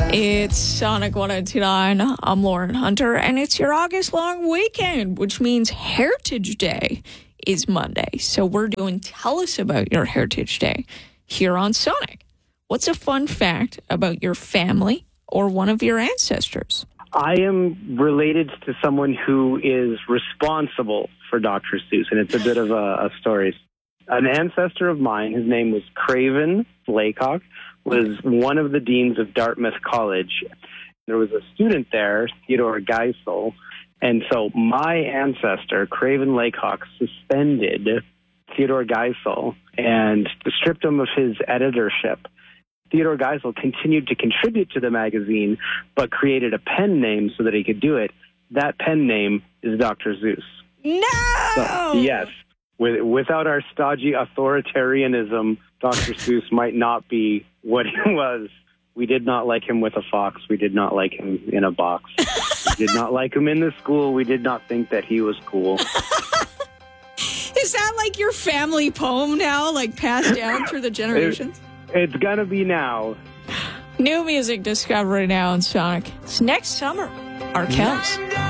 It's Sonic 102.9. I'm Lauren Hunter, and it's your August long weekend, which means Heritage Day is Monday. So we're doing Tell Us About Your Heritage Day here on Sonic. What's a fun fact about your family or one of your ancestors? I am related to someone who is responsible for Dr. Seuss, and it's a bit of a story. An ancestor of mine, his name was Craven Laycock, was one of the deans of Dartmouth College. There was a student there, Theodore Geisel, and so my ancestor, Craven Laycock, suspended Theodore Geisel and stripped him of his editorship. Theodore Geisel continued to contribute to the magazine, but created a pen name so that he could do it. That pen name is Dr. Seuss. No! So, yes. Without our stodgy authoritarianism, Dr. Seuss might not be what he was. We did not like him with a fox. We did not like him in a box. We did not like him in the school. We did not think that he was cool. Is that like your family poem now, like passed down through the generations? It's gonna be now. New music discovery now in Sonic. It's next summer. R. Kelly's.